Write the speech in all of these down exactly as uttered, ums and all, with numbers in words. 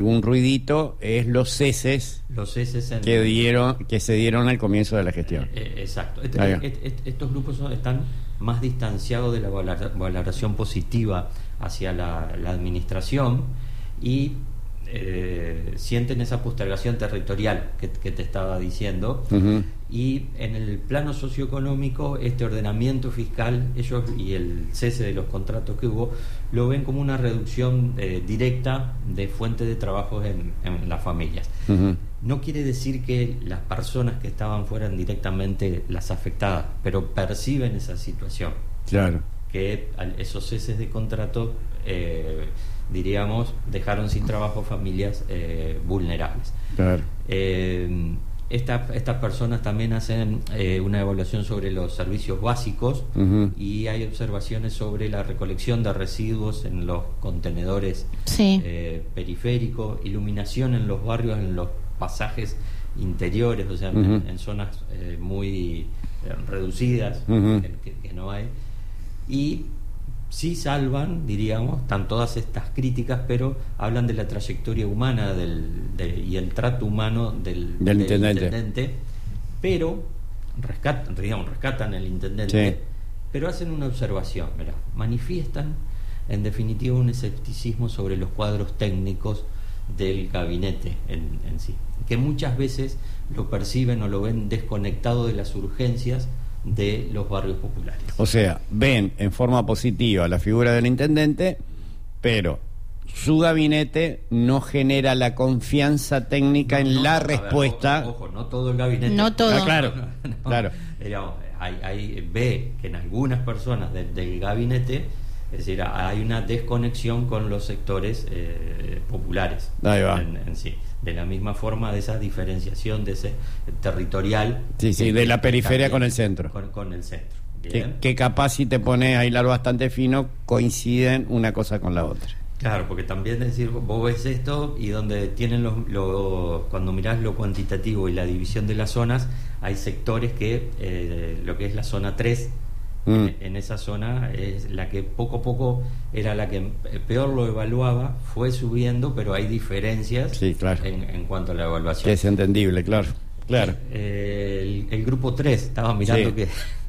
Un ruidito es los ceses, los ceses en, que dieron que se dieron al comienzo de la gestión. Eh, exacto. Este, este, este, estos grupos son, están más distanciados de la valoración positiva hacia la, la administración y eh, sienten esa postergación territorial que, que te estaba diciendo. Uh-huh. Y en el plano socioeconómico, este ordenamiento fiscal, ellos y el cese de los contratos que hubo, lo ven como una reducción eh, directa de fuente de trabajo en, en las familias. Uh-huh. No quiere decir que las personas que estaban fueran directamente las afectadas, pero perciben esa situación. Claro. Que esos ceses de contrato, eh, diríamos, dejaron sin trabajo familias eh, vulnerables. Claro. Eh, Esta, estas personas también hacen eh, una evaluación sobre los servicios básicos. Uh-huh. Y hay observaciones sobre la recolección de residuos en los contenedores sí. eh, periféricos, iluminación en los barrios, en los pasajes interiores, o sea, uh-huh. en, en zonas eh, muy eh, reducidas, uh-huh. que, que no hay. Y sí salvan, diríamos, están todas estas críticas, pero hablan de la trayectoria humana del, de, y el trato humano del, del, del intendente. intendente, pero rescatan, digamos, rescatan el intendente, sí. pero hacen una observación, mirá, manifiestan en definitiva un escepticismo sobre los cuadros técnicos del gabinete en, en sí, que muchas veces lo perciben o lo ven desconectado de las urgencias de los barrios populares. O sea, ven en forma positiva la figura del intendente, pero su gabinete no genera la confianza técnica no, en no, la respuesta. Ver, ojo, ojo, no todo el gabinete. No todo. Ah, claro, no, no, claro. Digamos, hay, hay, ve que en algunas personas de, del gabinete, es decir, hay una desconexión con los sectores eh, populares. Ahí va. En, en sí. De la misma forma de esa diferenciación de ese territorial. Sí, sí, de la periferia con el centro. Con, con el centro. Que, que capaz si te pones a hilar bastante fino, coinciden una cosa con la otra. Claro, porque también es decir, vos ves esto y donde tienen los, los cuando mirás lo cuantitativo y la división de las zonas, hay sectores que eh, lo que es la zona tres, mm. en, en esa zona es la que poco a poco era la que peor lo evaluaba, fue subiendo, pero hay diferencias. Sí, claro. en, en cuanto a la evaluación. Que es entendible, claro. Claro. Eh, el, el grupo tres, estaba mirando sí. que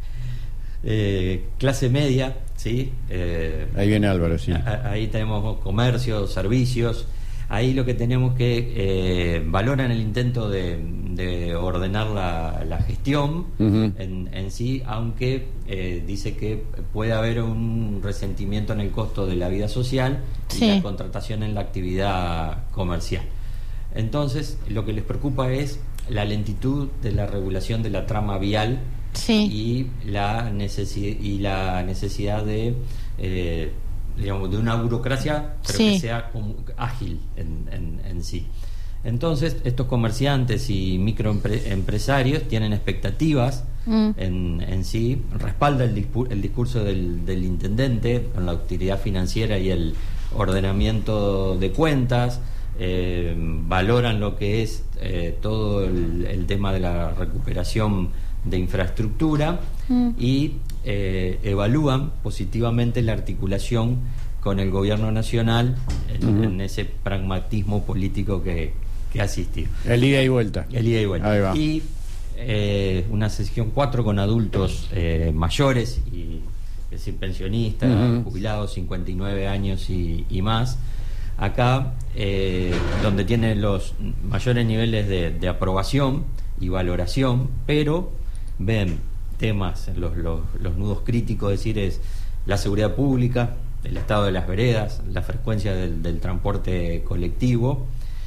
eh, clase media, ¿sí? Eh, ahí viene Álvaro, sí. A, ahí tenemos comercio, servicios. Ahí lo que tenemos que eh, valoran el intento de, de ordenar la, la gestión uh-huh. en, en sí, aunque eh, dice que puede haber un resentimiento en el costo de la vida social sí. y la contratación en la actividad comercial. Entonces, lo que les preocupa es la lentitud de la regulación de la trama vial sí. y la necesidad y la necesidad de eh, digamos, de una burocracia, pero sí. que sea como ágil en, en, en sí. Entonces, estos comerciantes y microempresarios tienen expectativas mm. en, en sí, respalda el, discur- el discurso del, del intendente con la austeridad financiera y el ordenamiento de cuentas, eh, valoran lo que es eh, todo el, el tema de la recuperación de infraestructura mm. y eh, evalúan positivamente la articulación con el gobierno nacional en, uh-huh. en ese pragmatismo político que, que ha asistido. El ida y vuelta. El ida y vuelta. Ahí va. Y eh, una sesión cuatro con adultos eh, mayores, y, es decir, pensionistas, uh-huh. jubilados, cincuenta y nueve años y, y más. Acá, eh, donde tiene los mayores niveles de, de aprobación y valoración, pero ven temas, los, los, los nudos críticos, es decir, es la seguridad pública, el estado de las veredas, la frecuencia del, del transporte colectivo,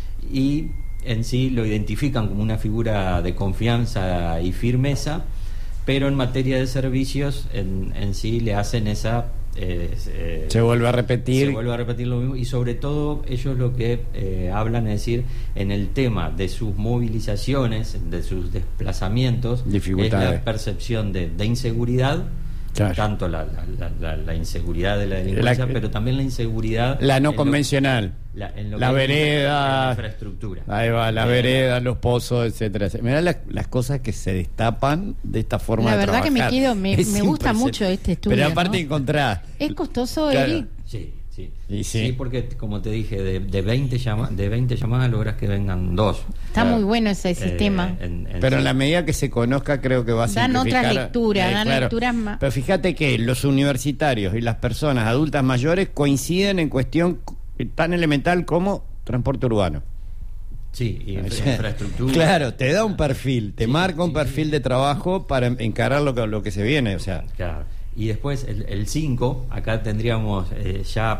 y en sí lo identifican como una figura de confianza y firmeza, pero en materia de servicios en, en sí le hacen esa eh, eh, se vuelve a repetir se vuelve a repetir lo mismo, y sobre todo ellos lo que eh, hablan es decir, en el tema de sus movilizaciones, de sus desplazamientos, es la percepción de, de inseguridad. Claro. Tanto la, la, la, la inseguridad de la delincuencia, la, pero también la inseguridad la no convencional, lo, la, en lo la vereda, la infraestructura, ahí va, la eh, vereda, los pozos, etcétera, etcétera. Mirá las, las cosas que se destapan de esta forma la de trabajar. La verdad que me quedo, me, me gusta mucho este estudio. Pero aparte ¿no? encontrás. ¿Es costoso, claro. Eric? Sí, Sí. Y sí. Sí, porque como te dije, de, de veinte llama, de veinte llamadas logras que vengan dos. Está Claro. muy bueno ese sistema. Eh, en- en Pero sí. en la medida que se conozca, creo que va a Dan simplificar. otras lecturas, dan lecturas más. Pero fíjate que los universitarios y las personas adultas mayores coinciden en cuestión tan elemental como transporte urbano. Sí, y O infra- sea, infraestructura. Claro, te da un perfil, te Sí, marca un sí, perfil sí. de trabajo para encarar lo que, lo que se viene. O sea, Claro. Y después el cinco, acá tendríamos eh, ya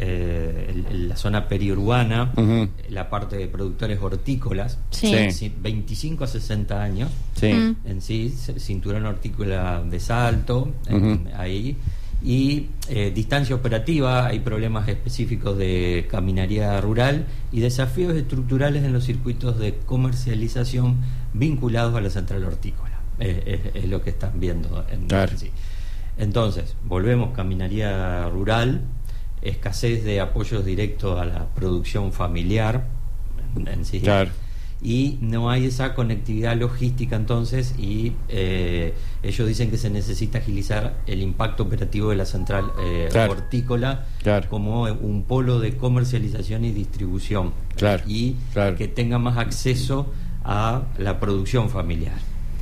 eh, el- el- la zona periurbana, Ujú. la parte de productores hortícolas, Sí. Sí. ci- veinticinco a sesenta años, sí. Mm. en sí, c- cinturón hortícola de Salto, en- Ujú. ahí, y eh, distancia operativa, hay problemas específicos de caminaría rural y desafíos estructurales en los circuitos de comercialización vinculados a la central hortícola. Eh, es, es lo que están viendo en, Claro. en sí. Entonces, volvemos, caminaría rural, escasez de apoyos directos a la producción familiar en, en sí. Claro. Y no hay esa conectividad logística entonces, y eh, ellos dicen que se necesita agilizar el impacto operativo de la central eh, Claro. hortícola Claro. como un polo de comercialización y distribución, Claro. y Claro. que tenga más acceso a la producción familiar.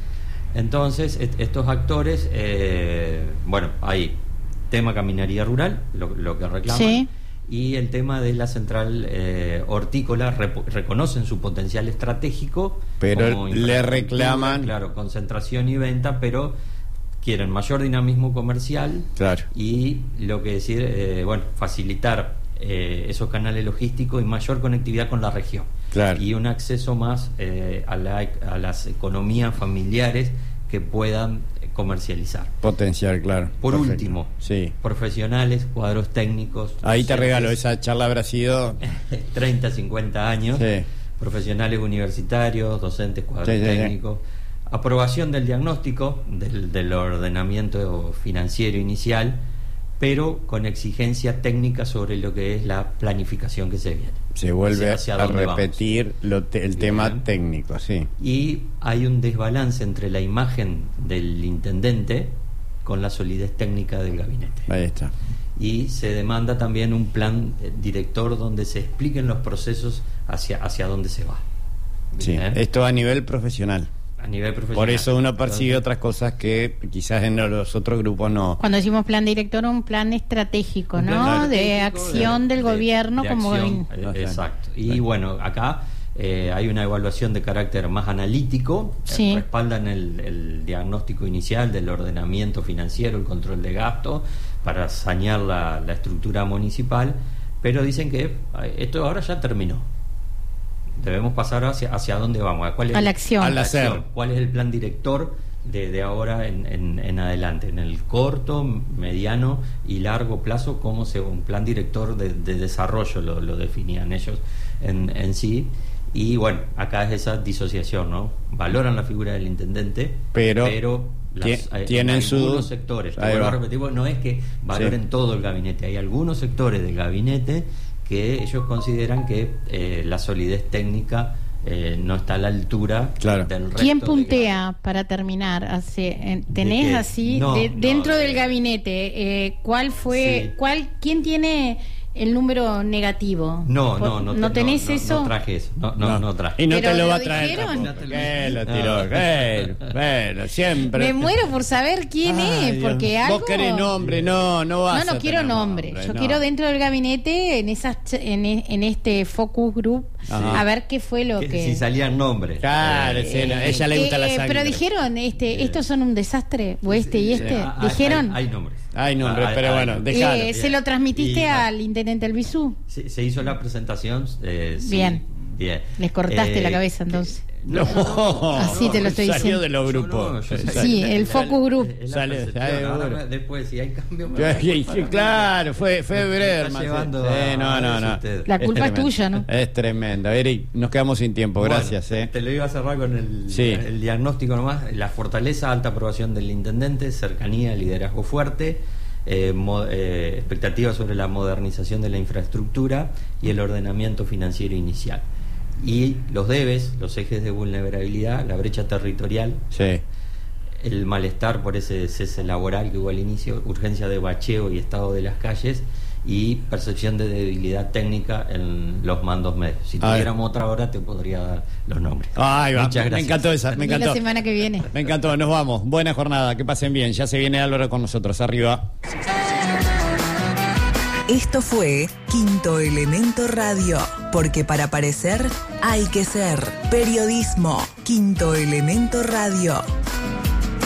Entonces, est- estos actores, eh, bueno, hay tema caminaría rural, lo, lo que reclaman, Sí. y el tema de la central eh, hortícola, repo- reconocen su potencial estratégico, Pero como le infraestructura, reclaman- claro, concentración y venta, pero quieren mayor dinamismo comercial Claro. y lo que decir, eh, bueno, facilitar eh, esos canales logísticos y mayor conectividad con la región. Claro. Y un acceso más eh, a, la- a las economías familiares que puedan eh, comercializar. Potencial, claro. Por Perfecto. último, Sí. profesionales, cuadros técnicos. Ahí te docentes, regalo, esa charla habrá sido. treinta, cincuenta años, Sí. profesionales universitarios, docentes, cuadros Sí, sí, sí. técnicos, aprobación del diagnóstico, del, del ordenamiento financiero inicial, pero con exigencia técnica sobre lo que es la planificación que se viene. Se vuelve Hacia- hacia a dónde repetir lo te- el Bien. tema técnico, sí. Y hay un desbalance entre la imagen del intendente con la solidez técnica del gabinete. Ahí está. Y se demanda también un plan eh, director donde se expliquen los procesos hacia, hacia dónde se va. Sí. Bien, ¿eh? Esto a nivel profesional. A nivel profesional. Por eso uno percibe Entonces, otras cosas que quizás en los otros grupos no. Cuando decimos plan director, un plan estratégico, un ¿no? plan De estratégico, acción de- del de- gobierno de como... acción, en- eh, Claro. exacto. Y Claro. bueno, acá eh, hay una evaluación de carácter más analítico, eh, Sí. respaldan el, el diagnóstico inicial del ordenamiento financiero, el control de gasto, para sanear la, la estructura municipal, pero dicen que eh, esto ahora ya terminó. Debemos pasar hacia, hacia dónde vamos, cuál es A la el- acción. Al la hacer. acción, cuál es el plan director de, de ahora en, en, en adelante, en el corto, mediano y largo plazo, cómo se un plan director de, de desarrollo lo, lo definían ellos en, en sí. Y bueno, acá es esa disociación, ¿no? Valoran la figura del intendente, Pero las- tie- hay- tienen en su- algunos sectores, te Ahí vuelvo a va. repetir, no es que valoren Sí. todo el gabinete, hay algunos sectores del gabinete que ellos consideran que eh, la solidez técnica eh, no está a la altura Claro. del resto. ¿Quién de puntea para terminar? Hace, eh, ¿Tenés qué? así, No, de- no, dentro de- del gabinete, eh, cuál fue, Sí. cuál, quién tiene el número negativo? No, Por- no, no, ¿No te- tenés no, no, eso? no traje eso, no, no, no traje. Y no ¿Pero te lo lo va a traer dijeron? tampoco. No te lo- ¿Qué lo No. tiró? ¿Qué? Bueno, siempre. Me muero por saber quién Ay, es, Dios. porque algo... Vos querés nombre, no, no vas No, no a quiero tener nombre. Yo no. quiero dentro del gabinete, en esas, ch- en, e- en este focus group, Ajá. a ver qué fue lo Que que... Si salían nombres. Claro, Eh, sí, no, a ella le gusta Eh, la eh, sangre. Pero dijeron, este, estos son un desastre, o este y sí. este. ah, hay- Dijeron. Hay, hay nombres. Hay nombres, Ah, pero hay- bueno, hay- dejalo. Eh, se lo transmitiste Y- al intendente Elvisú. Se, se hizo la presentación. eh, sí, Bien. bien. Les cortaste Eh, la cabeza, que- entonces. No, Así te lo estoy salió diciendo. de los Yo grupos. no, yo sé- Sí, el focus group. Es la Sale- percepción. sale Ahora seguro. me- después, si hay cambio, me Ya, voy a y- culpar a mí. claro, fue, fue Me breve. está más, llevando sí, a- no, no, a no. usted. La culpa es tremendo. tuya, ¿no? Es tremendo. Eric, nos quedamos sin tiempo, Bueno, gracias. eh. Te lo iba a cerrar con el, Sí. el diagnóstico nomás. La fortaleza, alta aprobación del intendente, cercanía, liderazgo fuerte, eh, mo- eh, expectativas sobre la modernización de la infraestructura y el ordenamiento financiero inicial. Y los debes, los ejes de vulnerabilidad, la brecha territorial, Sí. el malestar por ese cese laboral que hubo al inicio, urgencia de bacheo y estado de las calles, y percepción de debilidad técnica en los mandos medios. Si tuviéramos otra hora te podría dar los nombres. Ay, va. Muchas gracias. Me encantó esa, me encantó. La semana que viene. Me encantó, nos vamos. Buena jornada, que pasen bien. Ya se viene Álvaro con nosotros, arriba. Esto fue Quinto Elemento Radio, porque para parecer hay que ser. Periodismo. Quinto Elemento Radio.